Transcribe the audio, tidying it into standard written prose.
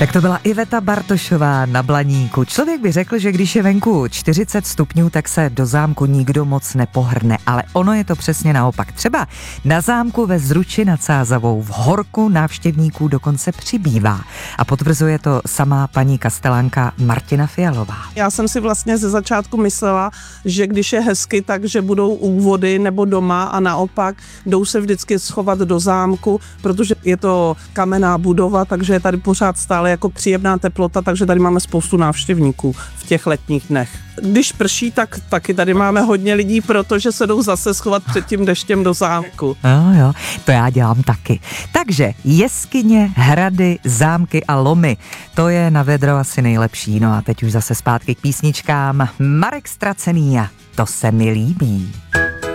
Tak to byla Iveta Bartošová na Blaníku. Člověk by řekl, že když je venku 40 stupňů, tak se do zámku nikdo moc nepohrne, ale ono je to přesně naopak. Třeba na zámku ve Zruči nad Sázavou v horku návštěvníků dokonce přibývá. A potvrzuje to sama paní kastelánka Martina Fialová. Já jsem si vlastně ze začátku myslela, že když je hezky, takže budou u vody nebo doma a naopak jdou se vždycky schovat do zámku, protože je to kamenná budova, takže je tady pořád stále jako příjemná teplota, takže tady máme spoustu návštěvníků v těch letních dnech. Když prší, tak taky tady máme hodně lidí, protože se jdou zase schovat před tím deštěm do zámku. Jo, to já dělám taky. Takže jeskyně, hrady, zámky a lomy, to je na vedro asi nejlepší. No a teď už zase zpátky k písničkám. Marek Stracený a To se mi líbí.